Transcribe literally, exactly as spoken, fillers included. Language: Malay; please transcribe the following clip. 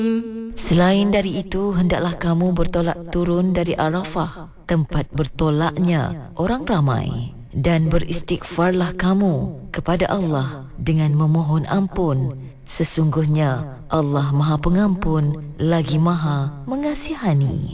Selain dari itu, hendaklah kamu bertolak turun dari Arafah, tempat bertolaknya orang ramai, dan beristighfarlah kamu kepada Allah dengan memohon ampun. Sesungguhnya Allah Maha Pengampun lagi Maha Mengasihani.